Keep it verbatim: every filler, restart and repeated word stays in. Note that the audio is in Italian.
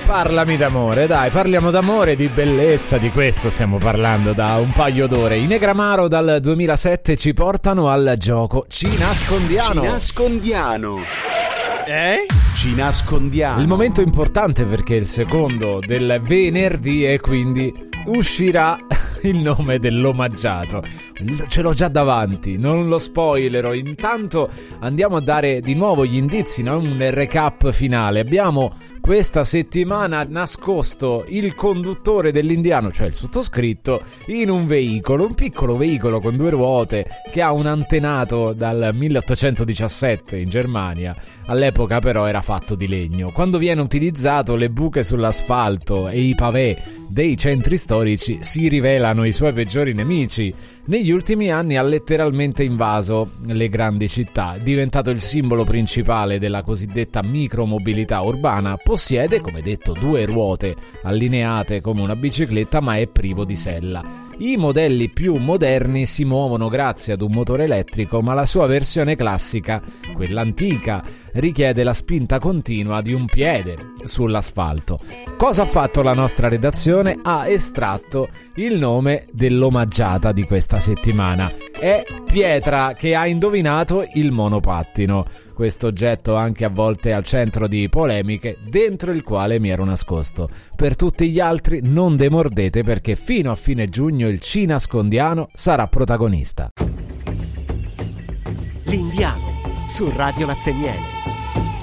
Parlami d'amore, dai, parliamo d'amore, di bellezza, di questo stiamo parlando da un paio d'ore. I Negramaro dal duemilasette ci portano al gioco Ci nascondiano. Ci nascondiano. Eh? Ci nascondiamo. Il momento importante perché il secondo del venerdì e quindi uscirà il nome dell'omaggiato. Ce l'ho già davanti, non lo spoilerò. Intanto andiamo a dare di nuovo gli indizi, no? Un recap finale. Abbiamo questa settimana nascosto il conduttore dell'Indiano, cioè il sottoscritto, in un veicolo, un piccolo veicolo con due ruote che ha un antenato dal milleottocentodiciassette in Germania. All'epoca però era fatto di legno. Quando viene utilizzato, le buche sull'asfalto e i pavé dei centri storici si rivelano i suoi peggiori nemici. Negli ultimi anni ha letteralmente invaso le grandi città, è diventato il simbolo principale della cosiddetta micromobilità urbana, possiede, come detto, due ruote allineate come una bicicletta, ma è privo di sella. I modelli più moderni si muovono grazie ad un motore elettrico, ma la sua versione classica, quella antica, richiede la spinta continua di un piede sull'asfalto. Cosa ha fatto la nostra redazione? Ha estratto il nome dell'omaggiata di questa settimana. È Pietra, che ha indovinato il monopattino. Questo oggetto anche a volte al centro di polemiche, dentro il quale mi ero nascosto. Per tutti gli altri non demordete, perché fino a fine giugno il Ci nascondiano sarà protagonista. L'Indiano su Radio Latte Miele.